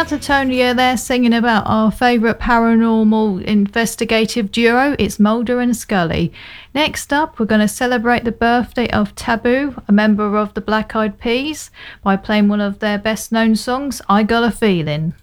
out to Tonya there singing about our favourite paranormal investigative duo. It's Mulder and Scully. Next up, we're going to celebrate the birthday of Taboo, a member of the Black Eyed Peas, by playing one of their best known songs, I Got a Feeling.